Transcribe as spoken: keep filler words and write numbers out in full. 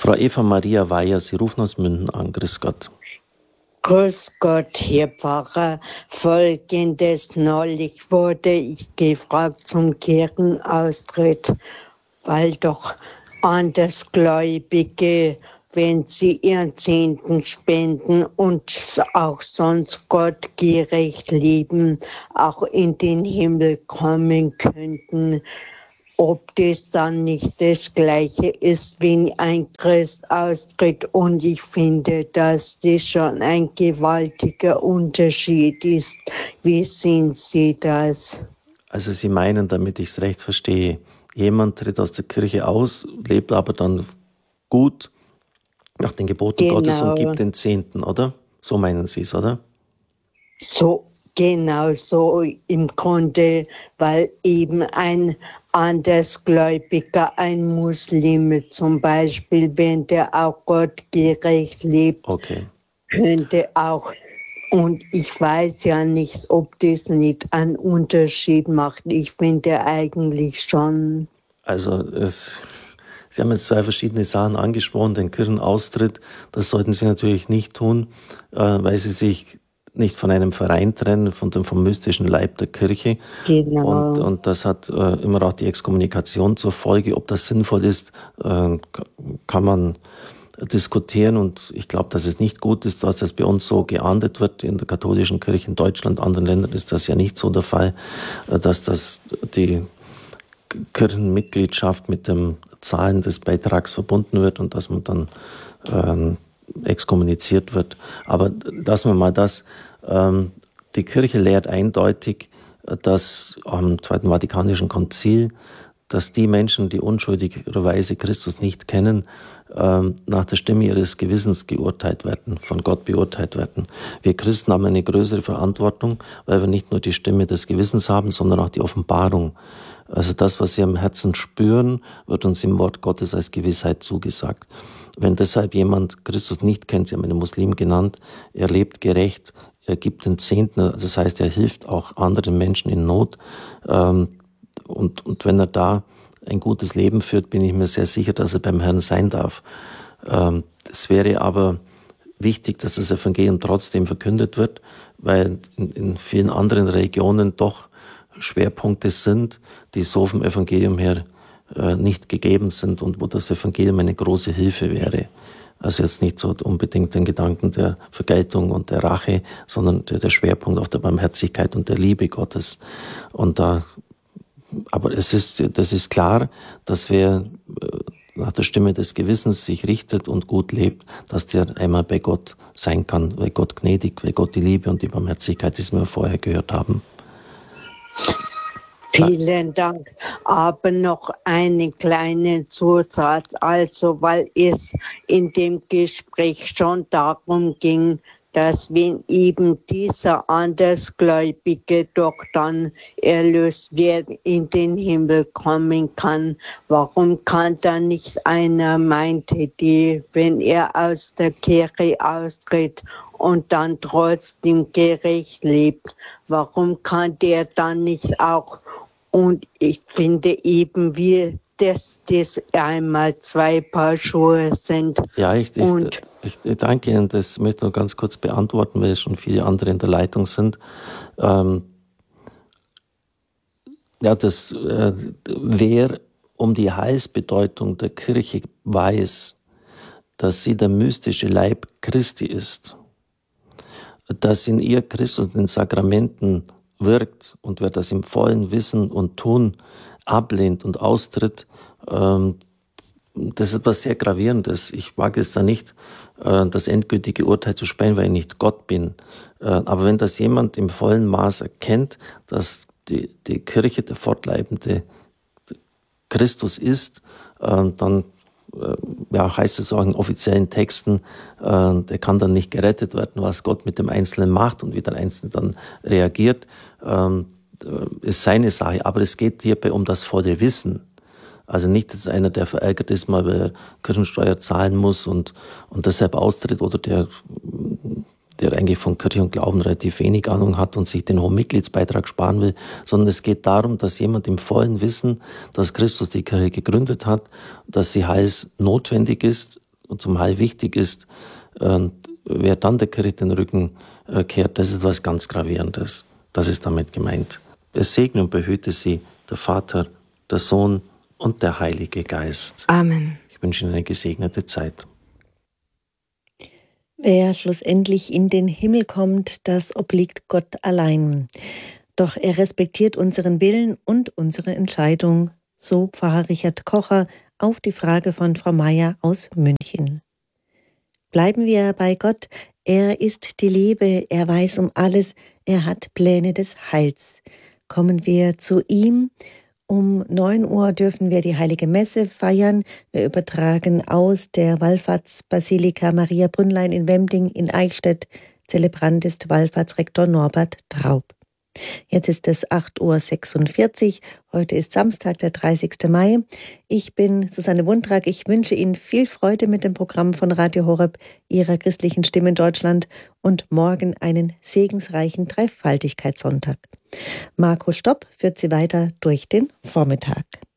Frau Eva Maria Weyer, Sie rufen aus Münden an. Grüß Gott. Grüß Gott, Herr Pfarrer. Folgendes: Neulich wurde ich gefragt zum Kirchenaustritt, weil doch Andersgläubige, wenn sie ihren Zehnten spenden und auch sonst gottgerecht leben, auch in den Himmel kommen könnten. Ob das dann nicht das Gleiche ist, wenn ein Christ austritt. Und ich finde, dass das schon ein gewaltiger Unterschied ist. Wie sehen Sie das? Also Sie meinen, damit ich es recht verstehe, jemand tritt aus der Kirche aus, lebt aber dann gut nach den Geboten Genau. Gottes und gibt den Zehnten, oder? So meinen Sie es, oder? So, genau so im Grunde, weil eben ein Andersgläubiger, ein Muslim zum Beispiel, wenn der auch gottgerecht lebt, Okay. könnte auch, und ich weiß ja nicht, ob das nicht einen Unterschied macht. Ich finde eigentlich schon. Also es, Sie haben jetzt zwei verschiedene Sachen angesprochen. Den Kirchenaustritt, das sollten Sie natürlich nicht tun, äh, weil Sie sich nicht von einem Verein trennen, von dem, vom mystischen Leib der Kirche. Genau. Und, und das hat äh, immer auch die Exkommunikation zur Folge. Ob das sinnvoll ist, äh, kann man diskutieren. Und ich glaube, dass es nicht gut ist, dass das bei uns so geahndet wird. In der katholischen Kirche in Deutschland, anderen Ländern ist das ja nicht so der Fall, äh, dass das die Kirchenmitgliedschaft mit dem Zahlen des Beitrags verbunden wird und dass man dann ähm, exkommuniziert wird. Aber lassen wir mal das. Ähm, die Kirche lehrt eindeutig, dass am Zweiten Vatikanischen Konzil, dass die Menschen, die unschuldigerweise Christus nicht kennen, ähm, nach der Stimme ihres Gewissens geurteilt werden, von Gott beurteilt werden. Wir Christen haben eine größere Verantwortung, weil wir nicht nur die Stimme des Gewissens haben, sondern auch die Offenbarung. Also das, was wir am Herzen spüren, wird uns im Wort Gottes als Gewissheit zugesagt. Wenn deshalb jemand Christus nicht kennt, Sie haben einen Muslim genannt, er lebt gerecht, er gibt den Zehnten, das heißt, er hilft auch anderen Menschen in Not. Und, und wenn er da ein gutes Leben führt, bin ich mir sehr sicher, dass er beim Herrn sein darf. Es wäre aber wichtig, dass das Evangelium trotzdem verkündet wird, weil in, in vielen anderen Religionen doch Schwerpunkte sind, die so vom Evangelium her äh, nicht gegeben sind und wo das Evangelium eine große Hilfe wäre. Also jetzt nicht so unbedingt den Gedanken der Vergeltung und der Rache, sondern der, der Schwerpunkt auf der Barmherzigkeit und der Liebe Gottes. Und da, aber es ist, das ist klar, dass wer äh, nach der Stimme des Gewissens sich richtet und gut lebt, dass der einmal bei Gott sein kann, weil Gott gnädig, weil Gott die Liebe und die Barmherzigkeit, die wir vorher gehört haben. Vielen Dank. Aber noch einen kleinen Zusatz, also weil es in dem Gespräch schon darum ging, dass wenn eben dieser Andersgläubige doch dann erlöst wird, in den Himmel kommen kann, warum kann da nicht einer, meinte die, wenn er aus der Kirche austritt und dann trotzdem gerecht lebt, warum kann der dann nicht auch, und ich finde eben, wir dass das einmal zwei Paar Schuhe sind. Ja, ich, ich, und ich, ich danke Ihnen, das möchte ich noch ganz kurz beantworten, weil schon viele andere in der Leitung sind. Ähm, ja, das, äh, wer um die Heilsbedeutung der Kirche weiß, dass sie der mystische Leib Christi ist, dass in ihr Christus in den Sakramenten wirkt und wer das im vollen Wissen und Tun ablehnt und austritt, ähm, das ist etwas sehr Gravierendes. Ich wage es da nicht, äh, das endgültige Urteil zu sprechen, weil ich nicht Gott bin. Äh, aber wenn das jemand im vollen Maß erkennt, dass die, die Kirche der fortleibende Christus ist, äh, dann äh, ja, heißt es auch in offiziellen Texten, äh, der kann dann nicht gerettet werden, was Gott mit dem Einzelnen macht und wie der Einzelne dann reagiert. Ähm, ist seine Sache, aber es geht hierbei um das volle Wissen. Also nicht, dass einer, der verärgert ist, mal weil er Kirchensteuer zahlen muss und, und deshalb austritt oder der, der eigentlich von Kirche und Glauben relativ wenig Ahnung hat und sich den hohen Mitgliedsbeitrag sparen will, sondern es geht darum, dass jemand im vollen Wissen, dass Christus die Kirche gegründet hat, dass sie heiß notwendig ist, zum Heil wichtig ist, äh, wer dann der Kirche den Rücken äh, kehrt, das ist etwas ganz Gravierendes. Das ist damit gemeint. Es segne und behüte sie der Vater, der Sohn und der Heilige Geist. Amen. Ich wünsche Ihnen eine gesegnete Zeit. Wer schlussendlich in den Himmel kommt, das obliegt Gott allein. Doch er respektiert unseren Willen und unsere Entscheidung, so Pfarrer Richard Kocher auf die Frage von Frau Meier aus München. Bleiben wir bei Gott. Er ist die Liebe, er weiß um alles, er hat Pläne des Heils. Kommen wir zu ihm. Um neun Uhr dürfen wir die Heilige Messe feiern. Wir übertragen aus der Wallfahrtsbasilika Maria Brünnlein in Wemding in Eichstätt. Zelebrant ist Wallfahrtsrektor Norbert Traub. Jetzt ist es acht Uhr sechsundvierzig. Heute ist Samstag, der dreißigster Mai. Ich bin Susanne Wundrak. Ich wünsche Ihnen viel Freude mit dem Programm von Radio Horeb, Ihrer christlichen Stimme in Deutschland, und morgen einen segensreichen Dreifaltigkeitssonntag. Marco Stopp führt Sie weiter durch den Vormittag.